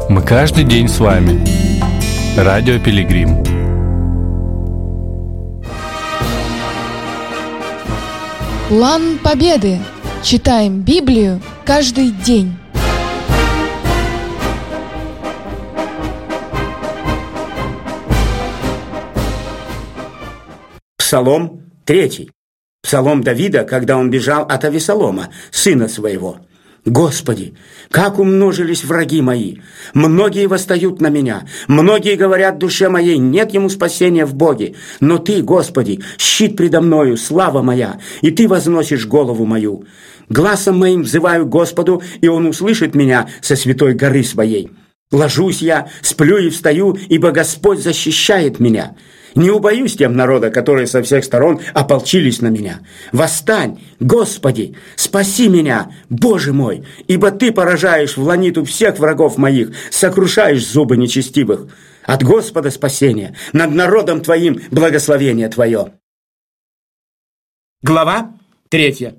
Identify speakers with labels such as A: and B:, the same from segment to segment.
A: Мы каждый день с вами. Радио Пилигрим.
B: План Победы. Читаем Библию каждый день.
C: Псалом 3. Псалом Давида, когда он бежал от Авесолома, сына своего. «Господи, как умножились враги мои! Многие восстают на меня, многие говорят душе моей, нет ему спасения в Боге. Но Ты, Господи, щит предо мною, слава моя, и Ты возносишь голову мою. Гласом моим взываю Господу, и Он услышит меня со святой горы своей. Ложусь я, сплю и встаю, ибо Господь защищает меня. Не убоюсь тем народа, которые со всех сторон ополчились на меня. Восстань, Господи, спаси меня, Боже мой, ибо Ты поражаешь в ланиту всех врагов моих, сокрушаешь зубы нечестивых. От Господа спасение, над народом Твоим благословение Твое». Глава 3.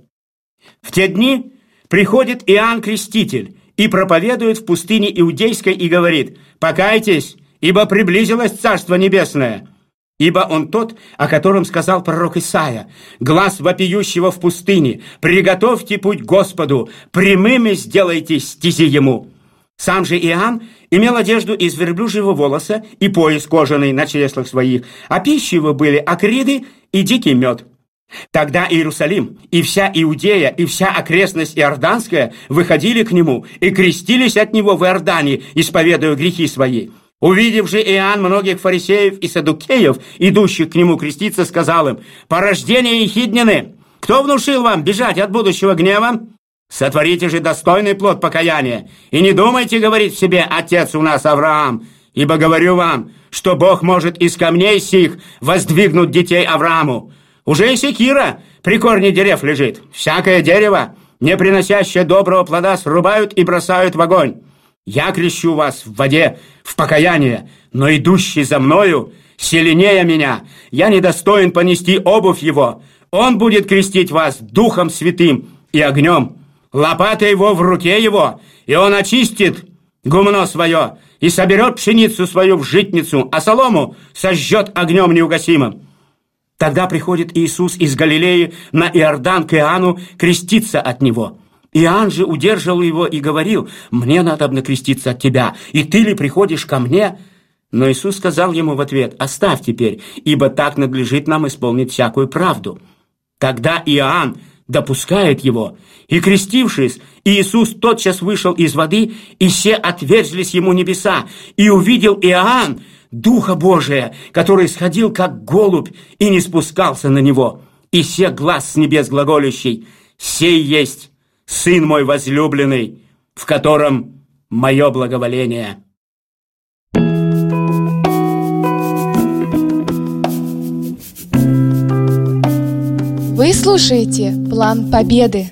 C: В те дни приходит Иоанн Креститель и проповедует в пустыне Иудейской и говорит: «Покайтесь, ибо приблизилось Царство Небесное». Ибо он тот, о котором сказал пророк Исаия: «Глас вопиющего в пустыне, приготовьте путь Господу, прямыми сделайте стези Ему». Сам же Иоанн имел одежду из верблюжьего волоса и пояс кожаный на чреслах своих, а пищей его были акриды и дикий мед. Тогда Иерусалим и вся Иудея и вся окрестность Иорданская выходили к нему и крестились от него в Иордане, исповедуя грехи свои. Увидев же Иоанн многих фарисеев и саддукеев, идущих к нему креститься, сказал им: «Порождение ехиднины! Кто внушил вам бежать от будущего гнева? Сотворите же достойный плод покаяния, и не думайте говорить в себе: отец у нас Авраам, ибо говорю вам, что Бог может из камней сих воздвигнуть детей Аврааму. Уже и секира при корне дерев лежит. Всякое дерево, не приносящее доброго плода, срубают и бросают в огонь. Я крещу вас в воде в покаяние, но идущий за мною сильнее меня. Я недостоин понести обувь его. Он будет крестить вас Духом Святым и огнем. Лопата его в руке его, и он очистит гумно свое и соберет пшеницу свою в житницу, а солому сожжет огнем неугасимым». Тогда приходит Иисус из Галилеи на Иордан к Иоанну креститься от него. Иоанн же удерживал его и говорил: «Мне надобно креститься от тебя, и ты ли приходишь ко мне?» Но Иисус сказал ему в ответ: «Оставь теперь, ибо так надлежит нам исполнить всякую правду». Тогда Иоанн допускает его, и, крестившись, Иисус тотчас вышел из воды, и все отверзлись ему небеса, и увидел Иоанн Духа Божия, который сходил как голубь и не спускался на него, и се глас с небес глаголющий: «Сей есть Сын мой возлюбленный, в котором мое благоволение».
B: Вы слушаете «План Победы».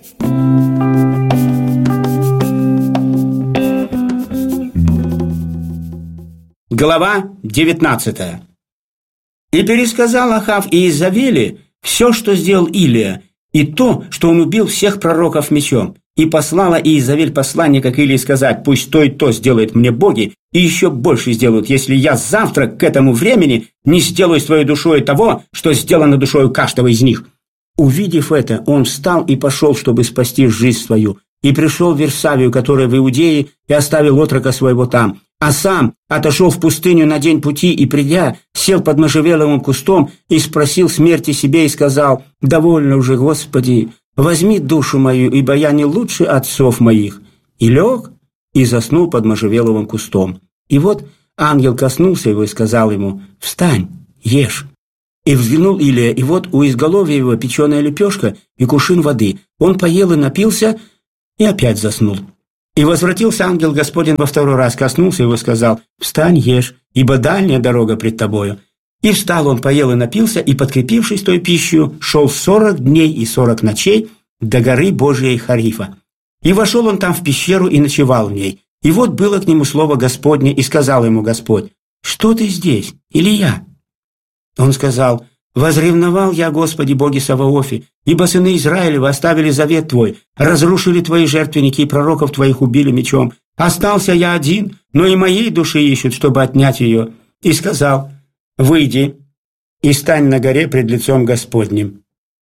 C: Глава 19. «И пересказал Ахав Иезавели все, что сделал Илия, и то, что он убил всех пророков мечом. И послала Иезавель посланника к Илии сказать: пусть то и то сделают мне боги, и еще больше сделают, если я завтра к этому времени не сделаю с твоей душой того, что сделано душою каждого из них». Увидев это, он встал и пошел, чтобы спасти жизнь свою, и пришел в Вирсавию, которая в Иудее, и оставил отрока своего там. А сам отошел в пустыню на день пути, и, придя, сел под можжевеловым кустом и спросил смерти себе и сказал: «Довольно уже, Господи, возьми душу мою, ибо я не лучше отцов моих». И лег, и заснул под можжевеловым кустом. И вот ангел коснулся его и сказал ему: «Встань, ешь». И взглянул Илия, и вот у изголовья его печеная лепешка и кувшин воды. Он поел и напился, и опять заснул. И возвратился ангел Господень во второй раз, коснулся его и сказал: «Встань, ешь, ибо дальняя дорога пред тобою». И встал он, поел и напился, и, подкрепившись той пищей, шел 40 дней и 40 ночей до горы Божией Харифа. И вошел он там в пещеру и ночевал в ней. И вот было к нему слово Господне, и сказал ему Господь: «Что ты здесь, Илия?» Он сказал: «Возревновал я, Господи, Боге Саваофе, ибо сыны Израилевы оставили завет Твой, разрушили Твои жертвенники и пророков Твоих убили мечом, Остался я один, но и моей души ищут, чтобы отнять ее. И сказал: выйди и стань на горе пред лицом Господним.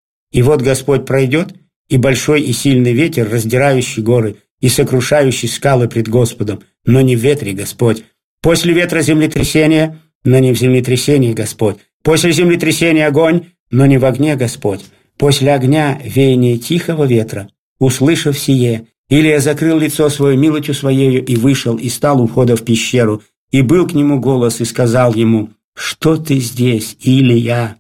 C: И вот Господь пройдет, и большой и сильный ветер, раздирающий горы и сокрушающий скалы пред Господом, но не в ветре Господь. После ветра землетрясение, но не в землетрясении Господь. После землетрясения огонь, но не в огне Господь. После огня веяние тихого ветра. Услышав сие, Илия закрыл лицо свое милостью своею и вышел, и стал у входа в пещеру. И был к нему голос, и сказал ему: «Что ты здесь, Илия?»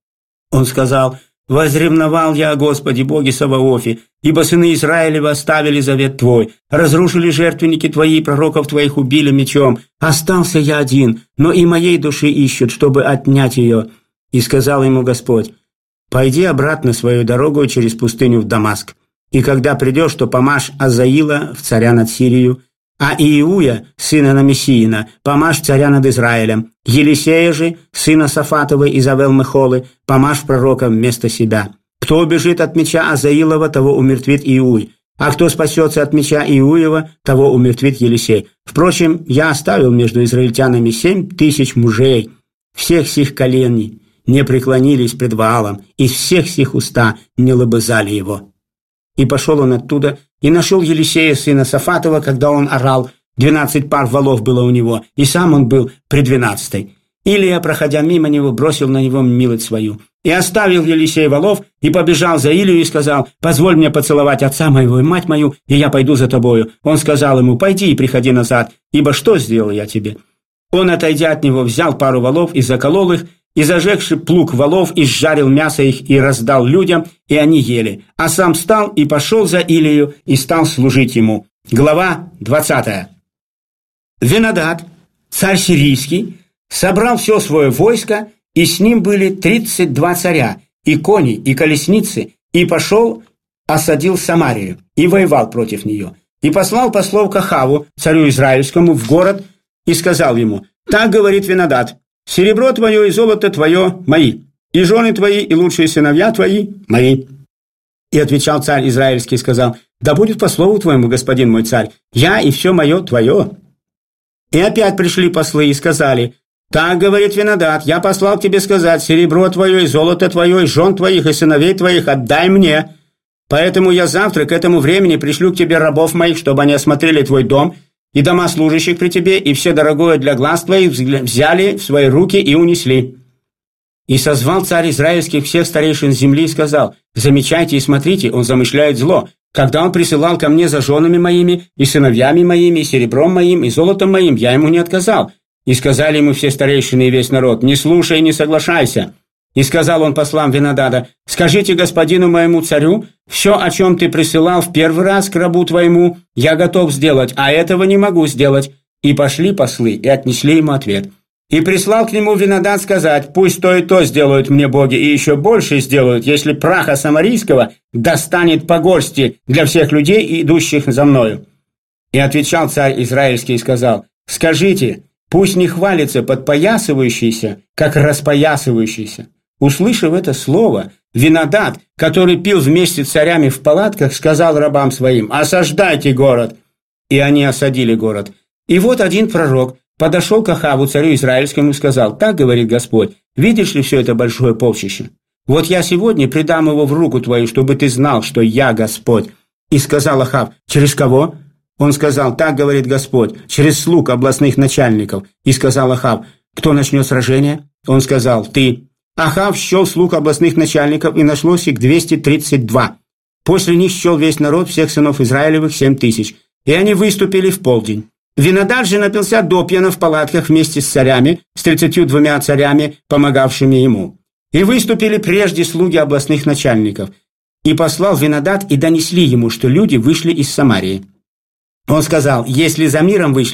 C: Он сказал: «Возревновал я о Господе Боге Саваофе, ибо сыны Израилева оставили завет Твой, разрушили жертвенники Твои, и пророков Твоих убили мечом. Остался я один, но и моей души ищут, чтобы отнять ее». И сказал ему Господь: «Пойди обратно свою дорогу через пустыню в Дамаск, и когда придешь, то помажь Азаила в царя над Сирию, а Иуя, сына Намесиина, помажь царя над Израилем. Елисея же, сына Сафатова из Авел-Мехолы, помажь пророком вместо себя. Кто убежит от меча Азаилова, того умертвит Иуй, а кто спасется от меча Иуева, того умертвит Елисей. Впрочем, я оставил между израильтянами 7000 мужей, всех сих коленей не преклонились пред Ваалом, и всех сих уста не лобызали его». И пошел он оттуда, и нашел Елисея, сына Сафатова, когда он орал. 12 пар волов было у него, и сам он был при 12-й. Илия, проходя мимо него, бросил на него милость свою. И оставил Елисей волов, и побежал за Илию, и сказал: «Позволь мне поцеловать отца моего и мать мою, и я пойду за тобою». Он сказал ему: «Пойди и приходи назад, ибо что сделал я тебе?» Он, отойдя от него, взял пару волов и заколол их, и, зажегши плуг волов, изжарил мясо их и раздал людям, и они ели. А сам встал и пошел за Илию, и стал служить ему. Глава 20. Венадад, царь сирийский, собрал все свое войско, и с ним были 32 царя, и кони, и колесницы, и пошел, осадил Самарию, и воевал против нее. И послал послов к Ахаву, царю израильскому, в город, и сказал ему: «Так говорит Венадад: серебро твое и золото твое мои, и жены твои, и лучшие сыновья твои мои». И отвечал царь израильский и сказал: «Да будет по слову твоему, господин мой царь, я и все мое твое». И опять пришли послы и сказали: «Так говорит Венадад: я послал к тебе сказать: серебро твое и золото твое, и жен твоих, и сыновей твоих отдай мне. Поэтому я завтра к этому времени пришлю к тебе рабов моих, чтобы они осмотрели твой дом и дома служащих при тебе, и все дорогое для глаз твоих взяли в свои руки и унесли». И созвал царь израильских всех старейшин земли и сказал: «Замечайте и смотрите, он замышляет зло. Когда он присылал ко мне за женами моими, и сыновьями моими, и серебром моим, и золотом моим, я ему не отказал». И сказали ему все старейшины и весь народ: «Не слушай и не соглашайся». И сказал он послам Венадада: «Скажите господину моему царю, все, о чем ты присылал в первый раз к рабу твоему, я готов сделать, а этого не могу сделать». И пошли послы, и отнесли ему ответ. И прислал к нему Венадад сказать: «Пусть то и то сделают мне боги, и еще больше сделают, если праха самарийского достанет по горсти для всех людей, идущих за мною». И отвечал царь израильский и сказал: «Скажите, пусть не хвалится подпоясывающийся, как распоясывающийся». Услышав это слово, Венадад, который пил вместе с царями в палатках, сказал рабам своим: «Осаждайте город». И они осадили город. И вот один пророк подошел к Ахаву, царю израильскому, и сказал: «Так говорит Господь: видишь ли все это большое полчище? Вот я сегодня предам его в руку твою, чтобы ты знал, что я Господь». И сказал Ахав: «Через кого?» Он сказал: «Так говорит Господь: через слуг областных начальников». И сказал Ахав: «Кто начнет сражение?» Он сказал: «Ты». Ахав счел слуг областных начальников, и нашлось их 232. После них счел весь народ всех сынов Израилевых 7000. И они выступили в полдень. Венадад же напился допьяно в палатках вместе с царями, с 32 царями, помогавшими ему. И выступили прежде слуги областных начальников. И послал Венадад, и донесли ему, что люди вышли из Самарии. Он сказал: «Если за миром вышли,